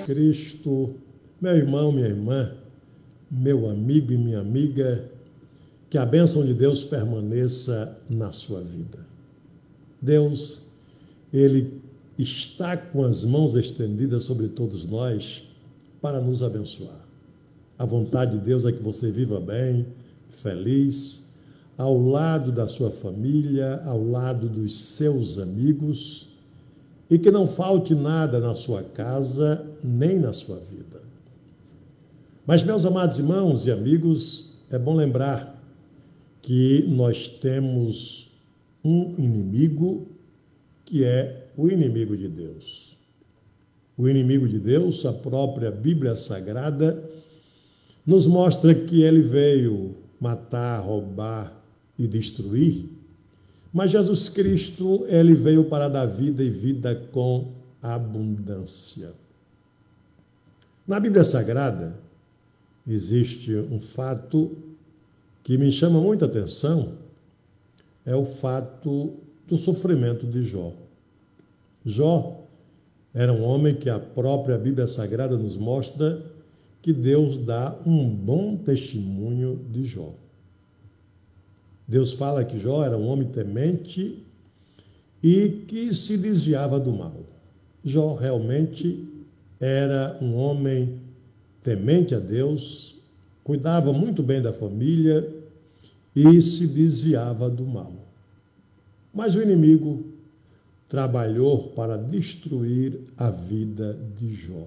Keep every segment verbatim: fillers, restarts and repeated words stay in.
Cristo, meu irmão, minha irmã, meu amigo e minha amiga, que a bênção de Deus permaneça na sua vida. Deus, Ele está com as mãos estendidas sobre todos nós para nos abençoar. A vontade de Deus é que você viva bem, feliz, ao lado da sua família, ao lado dos seus amigos, e que não falte nada na sua casa, nem na sua vida. Mas, meus amados irmãos e amigos, é bom lembrar que nós temos um inimigo que é o inimigo de Deus. O inimigo de Deus, a própria Bíblia Sagrada, nos mostra que ele veio matar, roubar e destruir, mas Jesus Cristo, ele veio para dar vida e vida com abundância. Na Bíblia Sagrada, existe um fato que me chama muita atenção, é o fato do sofrimento de Jó. Jó era um homem que a própria Bíblia Sagrada nos mostra que Deus dá um bom testemunho de Jó. Deus fala que Jó era um homem temente e que se desviava do mal. Jó realmente era um homem temente a Deus, cuidava muito bem da família e se desviava do mal. Mas o inimigo trabalhou para destruir a vida de Jó.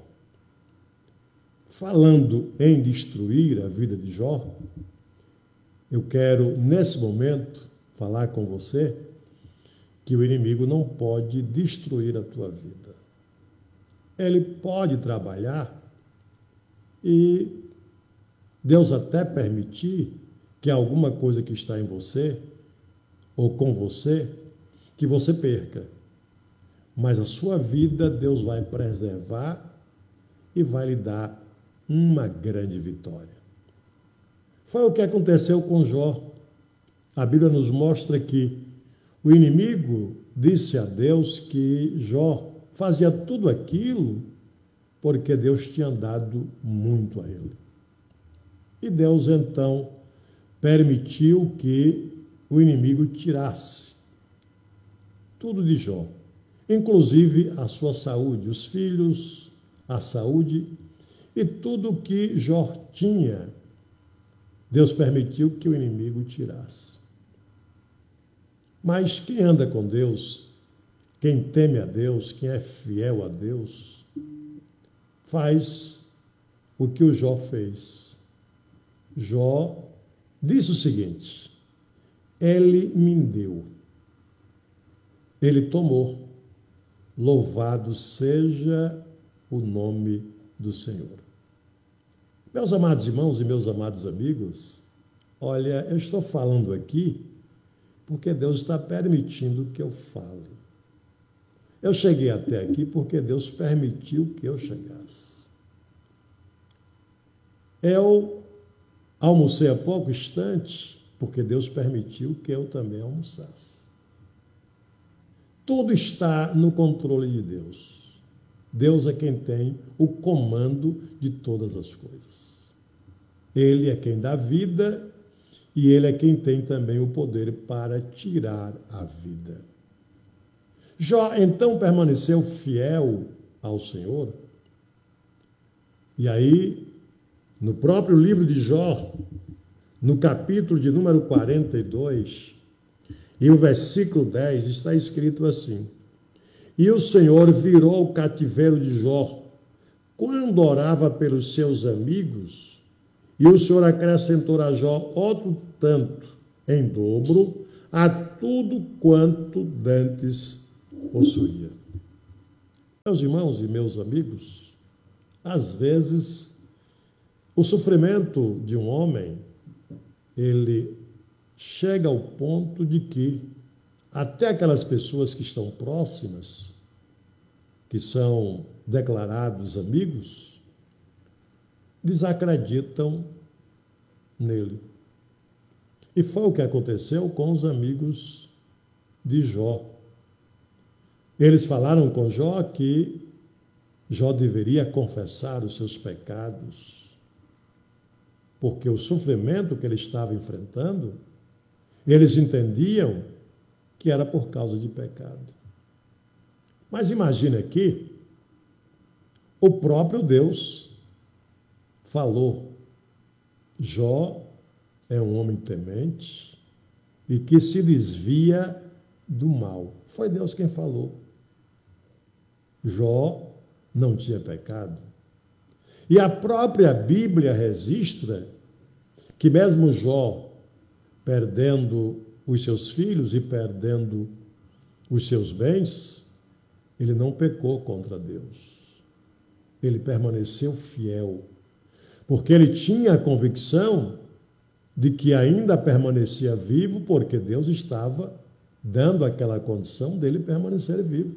Falando em destruir a vida de Jó, eu quero, nesse momento, falar com você que o inimigo não pode destruir a tua vida. Ele pode trabalhar e Deus até permitir que alguma coisa que está em você ou com você, que você perca. Mas a sua vida Deus vai preservar e vai lhe dar uma grande vitória. Foi o que aconteceu com Jó. A Bíblia nos mostra que o inimigo disse a Deus que Jó fazia tudo aquilo porque Deus tinha dado muito a ele. E Deus, então, permitiu que o inimigo tirasse tudo de Jó, inclusive a sua saúde, os filhos, a saúde e tudo que Jó tinha. Deus permitiu que o inimigo tirasse. Mas quem anda com Deus, quem teme a Deus, quem é fiel a Deus, faz o que o Jó fez. Jó disse o seguinte: ele me deu, ele tomou, louvado seja o nome do Senhor. Meus amados irmãos e meus amados amigos, olha, eu estou falando aqui porque Deus está permitindo que eu fale. Eu cheguei até aqui porque Deus permitiu que eu chegasse. Eu almocei há pouco instante porque Deus permitiu que eu também almoçasse. Tudo está no controle de Deus. Deus é quem tem o comando de todas as coisas. Ele é quem dá vida e Ele é quem tem também o poder para tirar a vida. Jó, então, permaneceu fiel ao Senhor. E aí, no próprio livro de Jó, no capítulo de número quarenta e dois, e o versículo dez, está escrito assim: e o Senhor virou o cativeiro de Jó quando orava pelos seus amigos, e o Senhor acrescentou a Jó outro tanto, em dobro, a tudo quanto dantes possuía. Meus irmãos e meus amigos, às vezes, o sofrimento de um homem, ele chega ao ponto de que até aquelas pessoas que estão próximas, que são declarados amigos, desacreditam nele. E foi o que aconteceu com os amigos de Jó. Eles falaram com Jó que Jó deveria confessar os seus pecados, porque o sofrimento que ele estava enfrentando, eles entendiam que era por causa de pecado. Mas imagine aqui, o próprio Deus falou: Jó é um homem temente e que se desvia do mal. Foi Deus quem falou. Jó não tinha pecado. E a própria Bíblia registra que mesmo Jó, perdendo os seus filhos e perdendo os seus bens, ele não pecou contra Deus. Ele permaneceu fiel, porque ele tinha a convicção de que ainda permanecia vivo, porque Deus estava dando aquela condição dele permanecer vivo.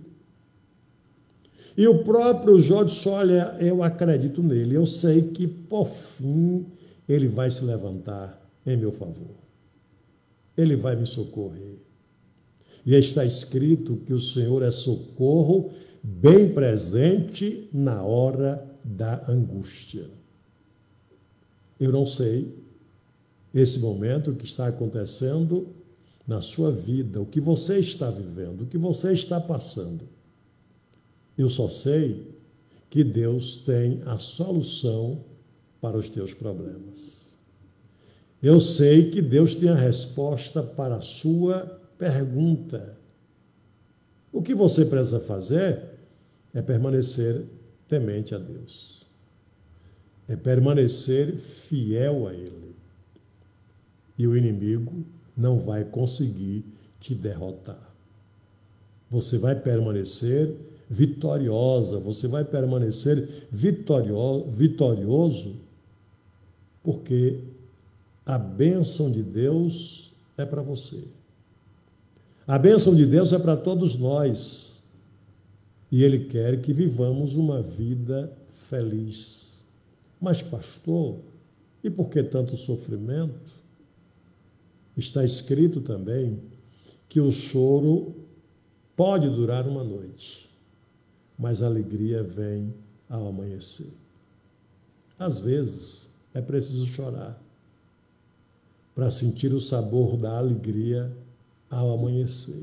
E o próprio Jó disse: olha, eu acredito nele, eu sei que por fim ele vai se levantar em meu favor. Ele vai me socorrer. E está escrito que o Senhor é socorro bem presente na hora da angústia. Eu não sei esse momento que está acontecendo na sua vida, o que você está vivendo, o que você está passando. Eu só sei que Deus tem a solução para os teus problemas. Eu sei que Deus tem a resposta para a sua pergunta. O que você precisa fazer é permanecer temente a Deus. É permanecer fiel a Ele. E o inimigo não vai conseguir te derrotar. Você vai permanecer vitoriosa, você vai permanecer vitorioso, vitorioso, porque a bênção de Deus é para você. A bênção de Deus é para todos nós. E Ele quer que vivamos uma vida feliz. Mas, pastor, e por que tanto sofrimento? Está escrito também que o choro pode durar uma noite, mas a alegria vem ao amanhecer. Às vezes, é preciso chorar para sentir o sabor da alegria ao amanhecer.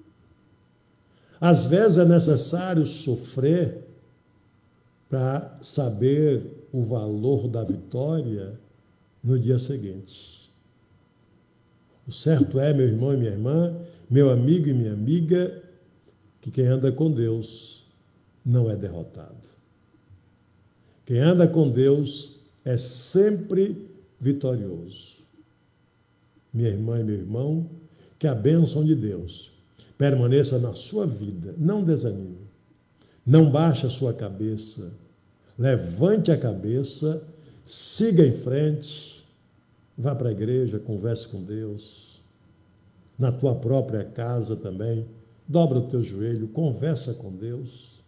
Às vezes é necessário sofrer para saber o valor da vitória no dia seguinte. O certo é, meu irmão e minha irmã, meu amigo e minha amiga, que quem anda com Deus não é derrotado. Quem anda com Deus é sempre vitorioso. Minha irmã e meu irmão, que a bênção de Deus permaneça na sua vida. Não desanime. Não baixe a sua cabeça. Levante a cabeça, siga em frente, vá para a igreja, converse com Deus. Na tua própria casa também, dobra o teu joelho, conversa com Deus.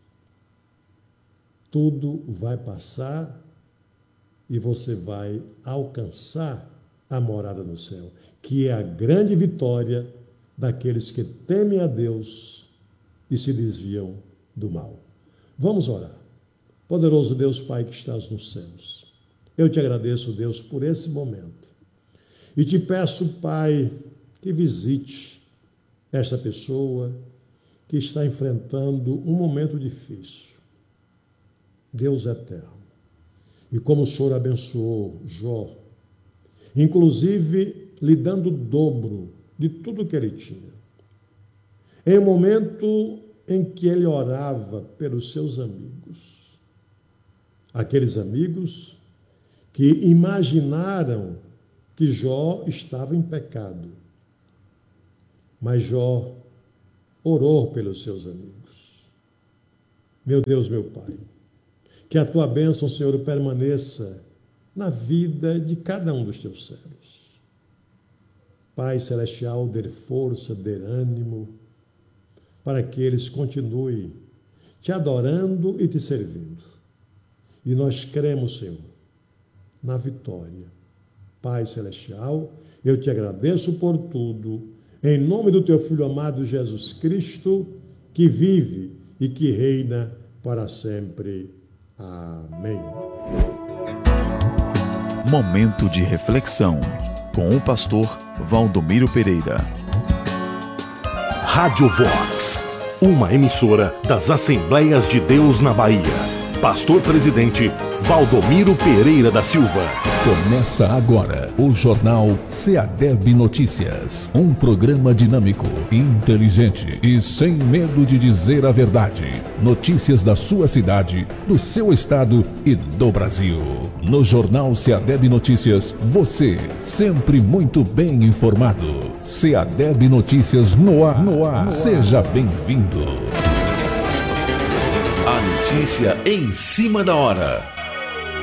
Tudo vai passar e você vai alcançar a morada no céu, que é a grande vitória daqueles que temem a Deus e se desviam do mal. Vamos orar. Poderoso Deus, Pai que estás nos céus, eu te agradeço, Deus, por esse momento. E te peço, Pai, que visite esta pessoa que está enfrentando um momento difícil. Deus eterno. E como o Senhor abençoou Jó, inclusive lhe dando o dobro de tudo que ele tinha. Em um momento em que ele orava pelos seus amigos, aqueles amigos que imaginaram que Jó estava em pecado, mas Jó orou pelos seus amigos. Meu Deus, meu Pai, que a tua bênção, Senhor, permaneça na vida de cada um dos teus servos. Pai Celestial, dê força, dê ânimo, para que eles continuem te adorando e te servindo. E nós cremos, Senhor, na vitória. Pai Celestial, eu te agradeço por tudo, em nome do teu Filho amado Jesus Cristo, que vive e que reina para sempre. Amém. Momento de reflexão com o pastor Valdomiro Pereira. Rádio Vox, uma emissora das Assembleias de Deus na Bahia. Pastor Presidente Valdomiro Pereira da Silva. Começa agora o Jornal SEADEB Notícias. Um programa dinâmico, inteligente e sem medo de dizer a verdade. Notícias da sua cidade, do seu estado e do Brasil. No Jornal SEADEB Notícias, você sempre muito bem informado. SEADEB Notícias no ar. No ar. Seja bem-vindo. A notícia em cima da hora.